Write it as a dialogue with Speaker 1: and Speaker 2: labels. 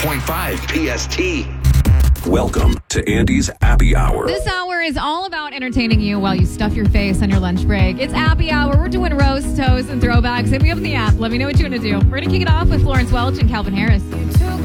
Speaker 1: 104.5 PST.
Speaker 2: Welcome to Andy's Appy Hour.
Speaker 3: This hour is all about entertaining you while you stuff your face on your lunch break. It's Appy Hour. We're doing roast, toast, and throwbacks. Hit me up in the app. Let me know what you want to do. We're going to kick it off with Florence Welch and Calvin Harris.